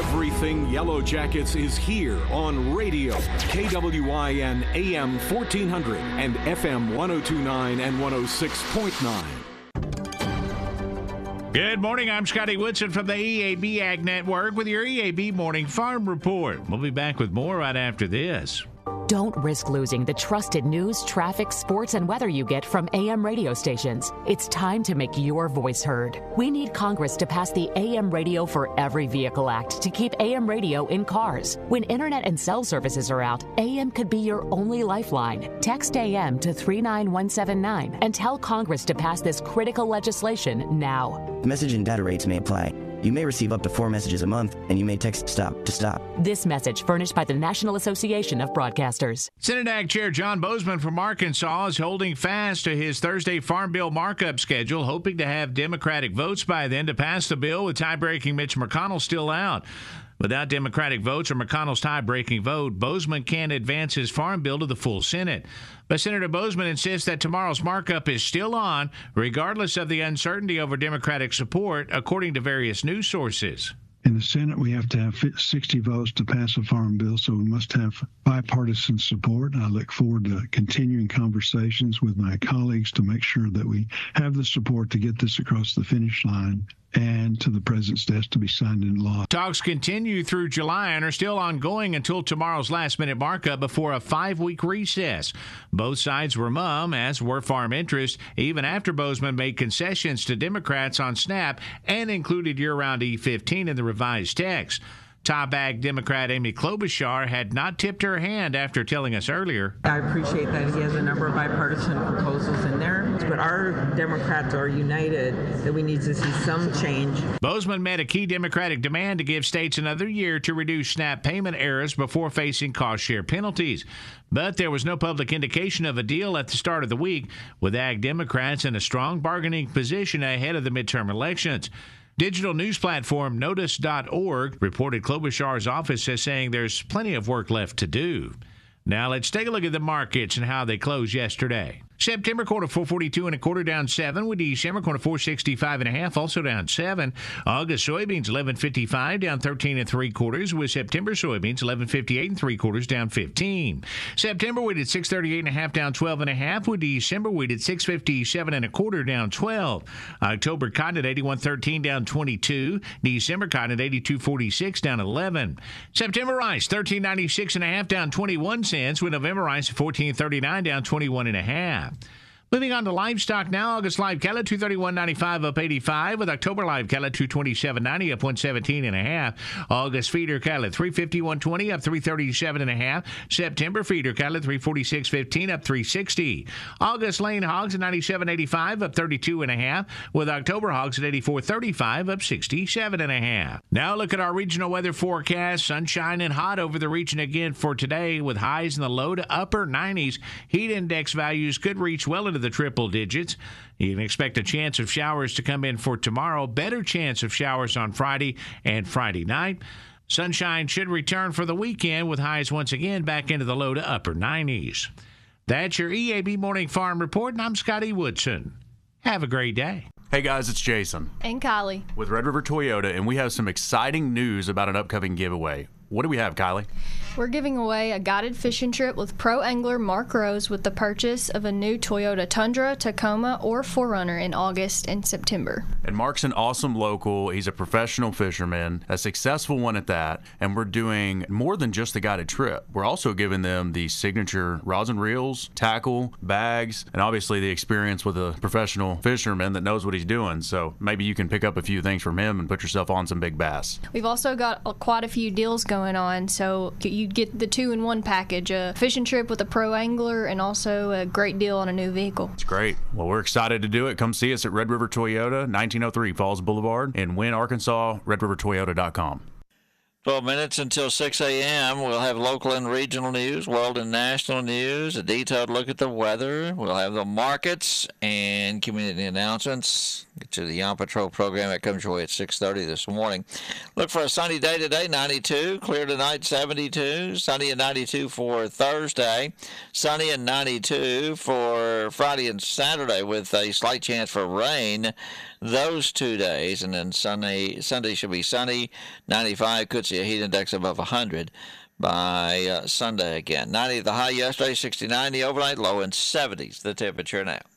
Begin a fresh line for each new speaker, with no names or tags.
Everything Yellow Jackets is here on radio. KWIN AM 1400 and FM 1029 and 106.9.
Good morning. I'm Scotty Woodson from the EAB Ag Network with your EAB Morning Farm Report. We'll be back with more right after this.
Don't risk losing the trusted news, traffic, sports, and weather you get from AM radio stations. It's time to make your voice heard. We need Congress to pass the AM Radio for Every Vehicle Act to keep AM radio in cars. When internet and cell services are out, AM could be your only lifeline. Text AM to 39179 and tell Congress to pass this critical legislation now.
Message and data rates may apply. You may receive up to 4 messages a month, and you may text STOP to stop.
This message furnished by the National Association of Broadcasters.
Senate Ag Chair John Bozeman from Arkansas is holding fast to his Thursday Farm Bill markup schedule, hoping to have Democratic votes by then to pass the bill with tie-breaking Mitch McConnell still out. Without Democratic votes or McConnell's tie-breaking vote, Bozeman can't advance his farm bill to the full Senate. But Senator Bozeman insists that tomorrow's markup is still on, regardless of the uncertainty over Democratic support, according to various news sources.
In the Senate, we have to have 60 votes to pass a farm bill, so we must have bipartisan support. I look forward to continuing conversations with my colleagues to make sure that we have the support to get this across the finish line and to the president's desk to be signed into law.
Talks continue through July and are still ongoing until tomorrow's last-minute markup before a 5-week recess. Both sides were mum, as were farm interests, even after Bozeman made concessions to Democrats on SNAP and included year-round E15 in the revised text. Top Ag Democrat Amy Klobuchar had not tipped her hand after telling us earlier.
I appreciate that he has a number of bipartisan proposals in there, but our Democrats are united that we need to see some change.
Bozeman met a key Democratic demand to give states another year to reduce SNAP payment errors before facing cost share penalties. But there was no public indication of a deal at the start of the week, with Ag Democrats in a strong bargaining position ahead of the midterm elections. Digital news platform Notice.org reported Klobuchar's office as saying there's plenty of work left to do. Now let's take a look at the markets and how they closed yesterday. September quarter 442.25 down 7, with December quarter 465.5 also down 7. August soybeans 11.55 down 13.75, with September soybeans 11.58 down 15. September wheat at 638.5 down 12.5, with December wheat at 657.25 down 12. October cotton at 81.13 down 22. December cotton at 82.46 down 11. September rice 13.96.5 down 21 cents, with November rice at 14.39 down 21.5. Moving on to livestock now. August live cattle 231.95 up 85, with October live cattle 227.90 up 117.5. August feeder cattle at 351.20 up 337.5. September feeder cattle at 346.15 up 360. August lane hogs at 97.85 up 32.5, with October hogs at 84.35 up 67.5. Now look at our regional weather forecast. Sunshine and hot over the region again for today, with highs in the low to upper 90s. Heat index values could reach well into the triple digits. You can expect a chance of showers to come in for tomorrow. Better chance of showers on Friday and Friday night. Sunshine should return for the weekend, with highs once again back into the low to upper 90s. That's your EAB Morning Farm Report, and I'm Scotty Woodson. Have a great day.
Hey guys, it's Jason.
And Kylie.
With Red River Toyota, and we have some exciting news about an upcoming giveaway. What do we have, Kylie?
We're giving away a guided fishing trip with pro angler Mark Rose with the purchase of a new Toyota Tundra, Tacoma, or 4Runner in August and September.
And Mark's an awesome local. He's a professional fisherman, a successful one at that, and we're doing more than just the guided trip. We're also giving them the signature rods and reels, tackle, bags, and obviously the experience with a professional fisherman that knows what he's doing. So maybe you can pick up a few things from him and put yourself on some big bass.
We've also got quite a few deals going on, so you get the 2-in-1 package, a fishing trip with a pro angler and also a great deal on a new vehicle.
It's great. Well, we're excited to do it. Come see us at Red River Toyota, 1903 Falls Boulevard in Wynne, Arkansas, redrivertoyota.com.
12 minutes until 6 a.m. We'll have local and regional news, world and national news, a detailed look at the weather. We'll have the markets and community announcements. Get to the Yom Patrol program that comes your way at 6:30 this morning. Look for a sunny day today, 92. Clear tonight, 72. Sunny and 92 for Thursday. Sunny and 92 for Friday and Saturday with a slight chance for rain. those 2 days, and then Sunday should be sunny, 95. Could see a heat index above 100 by Sunday again. 90 the high yesterday, 69 the overnight, low in 70s the temperature now.